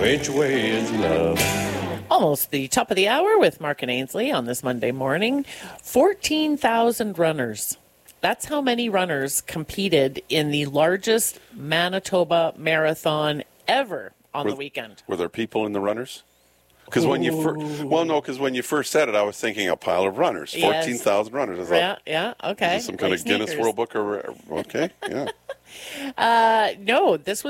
Which way is love? Almost the top of the hour with Mark and Ainsley on this Monday morning. 14,000 runners. That's how many runners competed in the largest Manitoba marathon ever on the weekend. Were there people in the runners? Because when you when you first said it, I was thinking a pile of runners, 14,000 runners. I thought, okay. is this some kind of Guinness World Book or okay, yeah. No, this was